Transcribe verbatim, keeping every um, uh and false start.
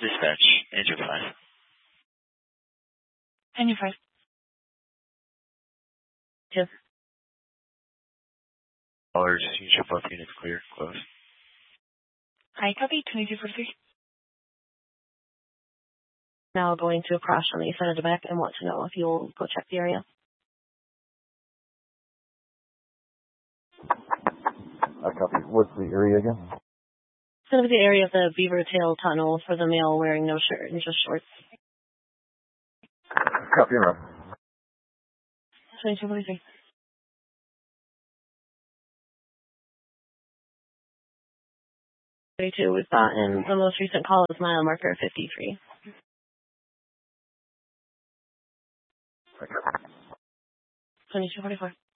Dispatch, engine five. Engine five. Yes. Callers, you should both units clear, close. Hi, copy, twenty-two forty-three. Now going to a crash on the east side of the back and want to know if you'll go check the area. I copy. What's the area again? It's going to be the area of the Beaver Tail Tunnel for the male wearing no shirt and just shorts. Copy, run. twenty-two forty-three. thirty-two, we've gotten the most recent call is mile marker fifty-three. twenty-two forty-four.